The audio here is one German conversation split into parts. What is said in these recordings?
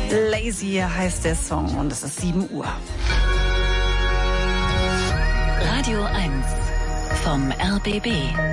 Lazy heißt der Song und es ist 7 Uhr. Radio 1 vom RBB.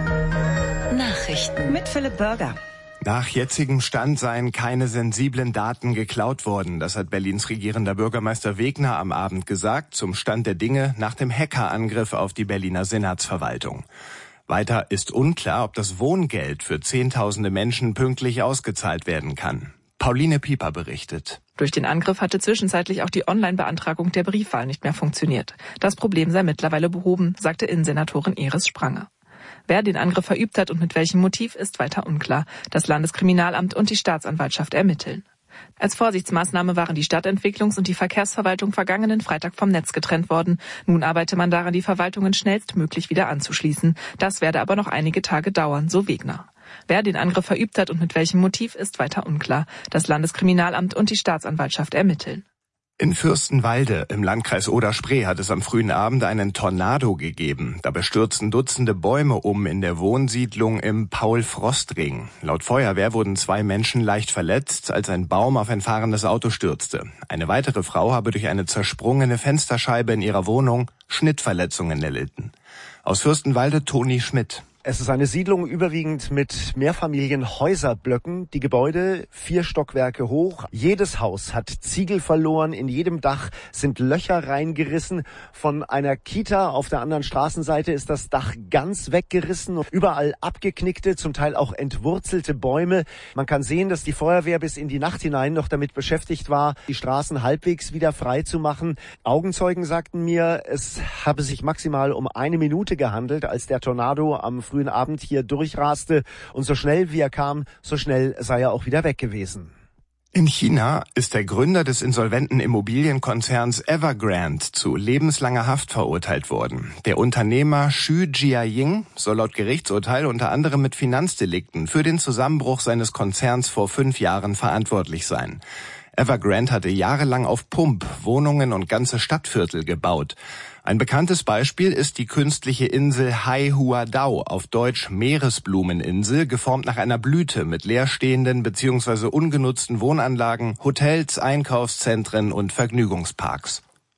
Nachrichten Mit Philipp Börger. Nach jetzigem Stand seien keine sensiblen Daten geklaut worden. Das hat Berlins regierender Bürgermeister Wegner am Abend gesagt, zum Stand der Dinge nach dem Hackerangriff auf die Berliner Senatsverwaltung. Weiter ist unklar, ob das Wohngeld für Zehntausende Menschen pünktlich ausgezahlt werden kann. Pauline Pieper berichtet. Durch den Angriff hatte zwischenzeitlich auch die Online-Beantragung der Briefwahl nicht mehr funktioniert. Das Problem sei mittlerweile behoben, sagte Innensenatorin Iris Sprange. Wer den Angriff verübt hat und mit welchem Motiv, ist weiter unklar. Das Landeskriminalamt und die Staatsanwaltschaft ermitteln. Als Vorsichtsmaßnahme waren die Stadtentwicklungs- und die Verkehrsverwaltung vergangenen Freitag vom Netz getrennt worden. Nun arbeite man daran, die Verwaltungen schnellstmöglich wieder anzuschließen. Das werde aber noch einige Tage dauern, so Wegner. Wer den Angriff verübt hat und mit welchem Motiv, ist weiter unklar. Das Landeskriminalamt und die Staatsanwaltschaft ermitteln. In Fürstenwalde im Landkreis Oder-Spree hat es am frühen Abend einen Tornado gegeben. Dabei stürzten Dutzende Bäume um in der Wohnsiedlung im Paul-Frost-Ring. Laut Feuerwehr wurden 2 Menschen leicht verletzt, als ein Baum auf ein fahrendes Auto stürzte. Eine weitere Frau habe durch eine zersprungene Fensterscheibe in ihrer Wohnung Schnittverletzungen erlitten. Aus Fürstenwalde Toni Schmidt. Es ist eine Siedlung überwiegend mit Mehrfamilienhäuserblöcken. Die Gebäude 4 Stockwerke hoch. Jedes Haus hat Ziegel verloren. In jedem Dach sind Löcher reingerissen. Von einer Kita auf der anderen Straßenseite ist das Dach ganz weggerissen. Überall abgeknickte, zum Teil auch entwurzelte Bäume. Man kann sehen, dass die Feuerwehr bis in die Nacht hinein noch damit beschäftigt war, die Straßen halbwegs wieder frei zu machen. Augenzeugen sagten mir, es habe sich maximal um 1 Minute gehandelt, als der Tornado am frühen Abend hier durchraste, und so schnell wie er kam, so schnell sei er auch wieder weg gewesen. In China ist der Gründer des insolventen Immobilienkonzerns Evergrande zu lebenslanger Haft verurteilt worden. Der Unternehmer Xu Jiaying soll laut Gerichtsurteil unter anderem mit Finanzdelikten für den Zusammenbruch seines Konzerns vor 5 Jahren verantwortlich sein. Evergrande hatte jahrelang auf Pump Wohnungen und ganze Stadtviertel gebaut. Ein bekanntes Beispiel ist die künstliche Insel Haihuadao, auf Deutsch Meeresblumeninsel, geformt nach einer Blüte mit leerstehenden bzw. ungenutzten Wohnanlagen, Hotels, Einkaufszentren und Vergnügungsparks.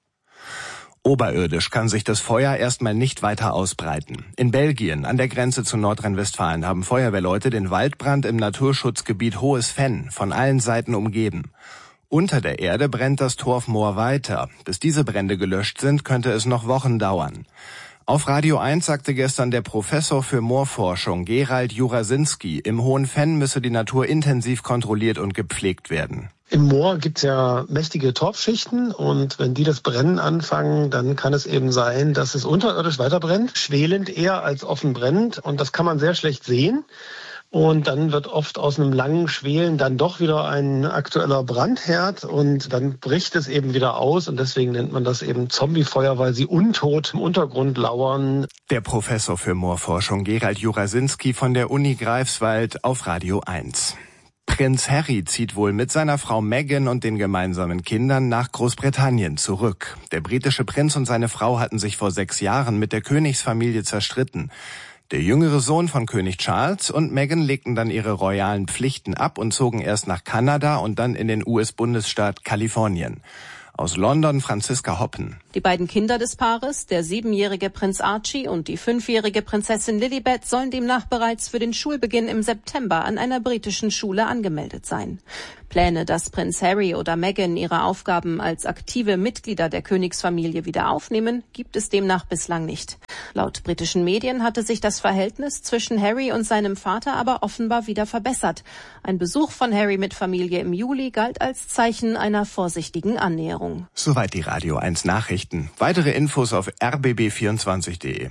Oberirdisch kann sich das Feuer erstmal nicht weiter ausbreiten. In Belgien, an der Grenze zu Nordrhein-Westfalen, haben Feuerwehrleute den Waldbrand im Naturschutzgebiet Hohes Venn von allen Seiten umgeben. Unter der Erde brennt das Torfmoor weiter. Bis diese Brände gelöscht sind, könnte es noch Wochen dauern. Auf Radio 1 sagte gestern der Professor für Moorforschung Gerald Jurasinski, im Hohen Venn müsse die Natur intensiv kontrolliert und gepflegt werden. Im Moor gibt's ja mächtige Torfschichten, und wenn die das Brennen anfangen, dann kann es eben sein, dass es unterirdisch weiter brennt, schwelend eher als offen brennend, und das kann man sehr schlecht sehen. Und dann wird oft aus einem langen Schwelen dann doch wieder ein aktueller Brandherd, und dann bricht es eben wieder aus, und deswegen nennt man das eben Zombiefeuer, weil sie untot im Untergrund lauern. Der Professor für Moorforschung Gerald Jurasinski von der Uni Greifswald auf Radio 1. Prinz Harry zieht wohl mit seiner Frau Meghan und den gemeinsamen Kindern nach Großbritannien zurück. Der britische Prinz und seine Frau hatten sich vor 6 Jahren mit der Königsfamilie zerstritten. Der jüngere Sohn von König Charles und Meghan legten dann ihre royalen Pflichten ab und zogen erst nach Kanada und dann in den US-Bundesstaat Kalifornien. Aus London Franziska Hoppen. Die beiden Kinder des Paares, der 7-jährige Prinz Archie und die 5-jährige Prinzessin Lilibet, sollen demnach bereits für den Schulbeginn im September an einer britischen Schule angemeldet sein. Pläne, dass Prinz Harry oder Meghan ihre Aufgaben als aktive Mitglieder der Königsfamilie wieder aufnehmen, gibt es demnach bislang nicht. Laut britischen Medien hatte sich das Verhältnis zwischen Harry und seinem Vater aber offenbar wieder verbessert. Ein Besuch von Harry mit Familie im Juli galt als Zeichen einer vorsichtigen Annäherung. Soweit die Radio 1 Nachrichten. Weitere Infos auf rbb24.de.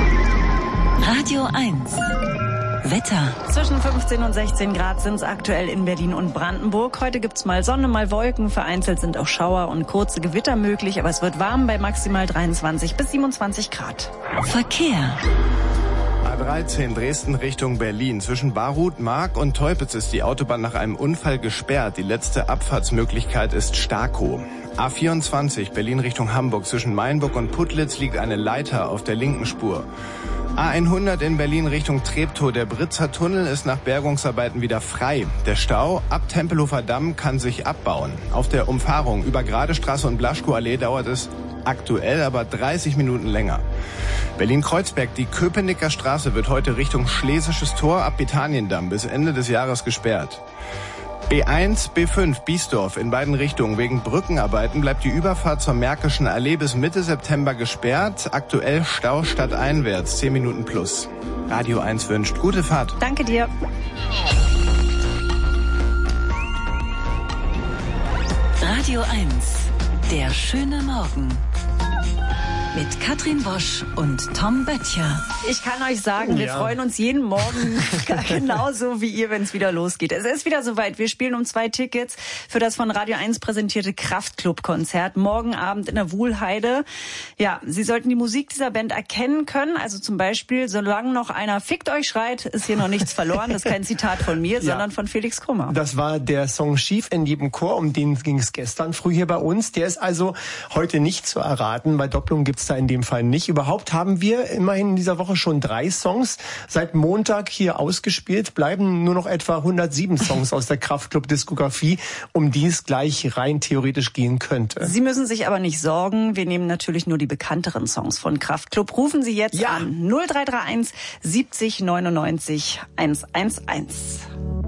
Radio 1 Wetter. Zwischen 15 und 16 Grad sind es aktuell in Berlin und Brandenburg. Heute gibt's mal Sonne, mal Wolken. Vereinzelt sind auch Schauer und kurze Gewitter möglich. Aber es wird warm bei maximal 23 bis 27 Grad. Verkehr. A13 Dresden Richtung Berlin. Zwischen Barut, Mark und Teupitz ist die Autobahn nach einem Unfall gesperrt. Die letzte Abfahrtsmöglichkeit ist Starkow. A24 Berlin Richtung Hamburg. Zwischen Mainburg und Putlitz liegt eine Leiter auf der linken Spur. A100 in Berlin Richtung Treptow. Der Britzer Tunnel ist nach Bergungsarbeiten wieder frei. Der Stau ab Tempelhofer Damm kann sich abbauen. Auf der Umfahrung über Gradestraße und Blaschkow-Allee dauert es aktuell aber 30 Minuten länger. Berlin-Kreuzberg, die Köpenicker Straße wird heute Richtung Schlesisches Tor ab Betaniendamm bis Ende des Jahres gesperrt. B1, B5, Biesdorf in beiden Richtungen. Wegen Brückenarbeiten bleibt die Überfahrt zur Märkischen Allee bis Mitte September gesperrt. Aktuell Stau stadteinwärts, 10 Minuten plus. Radio 1 wünscht gute Fahrt. Danke dir. Radio 1, der schöne Morgen. Mit Katrin Wosch und Tom Böttcher. Ich kann euch sagen, wir freuen uns jeden Morgen genauso wie ihr, wenn es wieder losgeht. Es ist wieder soweit. Wir spielen um 2 Tickets für das von Radio 1 präsentierte Kraftklub-Konzert morgen Abend in der Wuhlheide. Ja, Sie sollten die Musik dieser Band erkennen können. Also zum Beispiel, solange noch einer fickt euch schreit, ist hier noch nichts verloren. Das ist kein Zitat von mir, sondern von Felix Krummer. Das war der Song Schief in jedem Chor, um den ging es gestern früh hier bei uns. Der ist also heute nicht zu erraten. Bei Doppelung gibt's da in dem Fall nicht. Überhaupt haben wir immerhin in dieser Woche schon 3 Songs seit Montag hier ausgespielt. Bleiben nur noch etwa 107 Songs aus der Kraftklub-Diskografie, um die es gleich rein theoretisch gehen könnte. Sie müssen sich aber nicht sorgen. Wir nehmen natürlich nur die bekannteren Songs von Kraftklub. Rufen Sie jetzt an 0331 70 99 111.